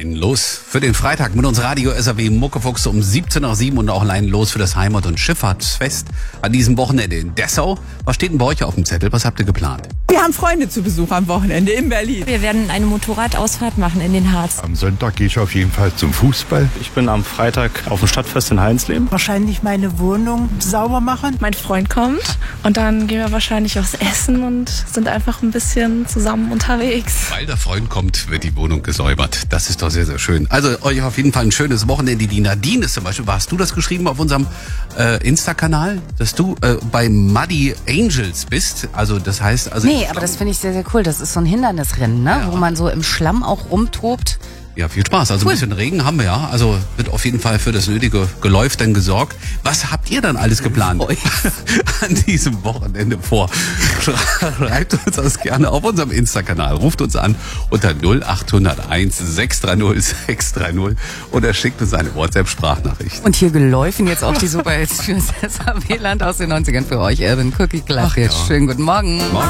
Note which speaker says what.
Speaker 1: Leinen los für den Freitag mit uns Radio SAW Muckefuchs um 17:07 und auch Leinen los für das Heimat- und Schifffahrtsfest an diesem Wochenende in Dessau. Was steht denn bei euch auf dem Zettel? Was habt ihr geplant?
Speaker 2: Wir haben Freunde zu Besuch am Wochenende in Berlin.
Speaker 3: Wir werden eine Motorradausfahrt machen in den Harz.
Speaker 4: Am Sonntag gehe ich auf jeden Fall zum Fußball.
Speaker 5: Ich bin am Freitag auf dem Stadtfest in Heinslehm.
Speaker 6: Wahrscheinlich meine Wohnung sauber machen.
Speaker 7: Mein Freund kommt und dann gehen wir wahrscheinlich was essen und sind einfach ein bisschen zusammen unterwegs.
Speaker 1: Weil der Freund kommt, wird die Wohnung gesäubert. Das ist doch sehr, sehr schön. Also euch auf jeden Fall ein schönes Wochenende. Die Nadine ist zum Beispiel, hast du das geschrieben auf unserem Insta-Kanal, dass du bei Muddy Angels bist? Also das heißt...
Speaker 8: Nee, aber das finde ich sehr, sehr cool. Das ist so ein Hindernisrennen, ne?
Speaker 1: Ja.
Speaker 8: Wo man so im Schlamm auch rumtobt.
Speaker 1: Ja, viel Spaß. Also
Speaker 8: Cool.
Speaker 1: ein bisschen Regen haben wir ja. Also wird auf jeden Fall für das nötige Geläuf dann gesorgt. Was habt ihr dann alles geplant an diesem Wochenende vor? Schreibt uns das gerne auf unserem Insta-Kanal. Ruft uns an unter 0801 630 630 oder schickt uns eine WhatsApp-Sprachnachricht.
Speaker 8: Und hier geläufen jetzt auch die Superhits für das SAW-Land aus den 90ern für euch. Urban Cookie Club.
Speaker 1: Ach ja.
Speaker 8: Jetzt schönen guten Morgen.
Speaker 1: Morgen.